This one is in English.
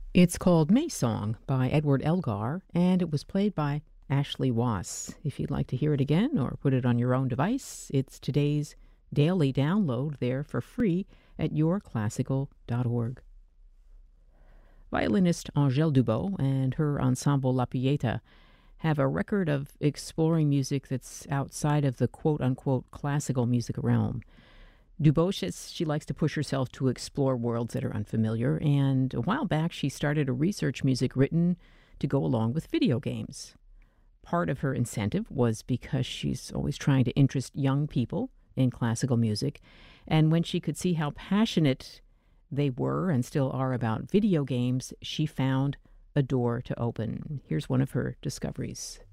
It's called May Song by Edward Elgar, and it was played by Ashley Wass. If you'd like to hear it again or put it on your own device, it's today's daily download there for free at yourclassical.org. Violinist Angèle Dubot and her ensemble La Pieta have a record of exploring music that's outside of the quote-unquote classical music realm. Dubot says she likes to push herself to explore worlds that are unfamiliar, and a while back she started a research music written to go along with video games. Part of her incentive was because she's always trying to interest young people in classical music, and when she could see how passionate they were and still are about video games, she found a door to open. Here's one of her discoveries.